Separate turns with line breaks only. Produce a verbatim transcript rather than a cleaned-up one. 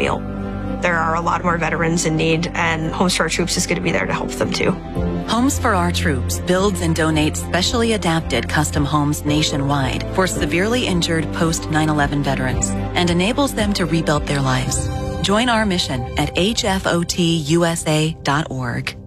meal. There are a lot more veterans in need, and Homes for Our Troops is going to be there to help them too.
Homes for Our Troops builds and donates specially adapted custom homes nationwide for severely injured post nine eleven veterans and enables them to rebuild their lives. Join our mission at H F O T U S A dot org.